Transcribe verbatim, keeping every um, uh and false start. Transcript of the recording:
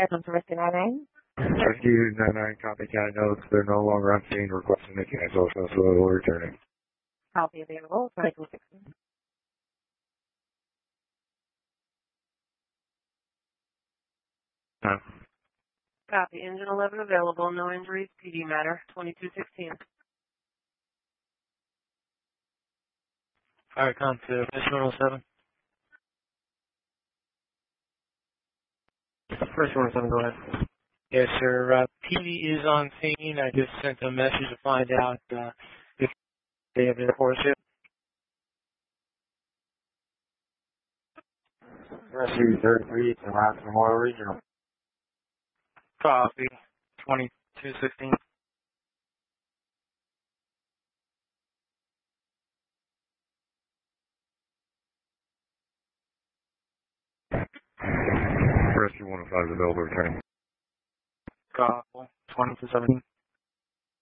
Airplane to Rescue ninety-nine. Rescue ninety-nine, copycat notes. They're no longer on scene, requesting to cancel, so we'll returning. Copy available, twenty-two sixteen. Huh? Copy. Engine eleven available. No injuries. P D matter. twenty-two sixteen. Firecon to Mission one oh seven. First one oh seven, go ahead. Yes, sir. Uh, P D is on scene. I just sent a message to find out uh, if they have enforced it. Rescue thirty-three to Last Memorial Regional. Copy. twenty-two sixteen. Rescue one oh five is available, returning. Copy. twenty-two seventeen.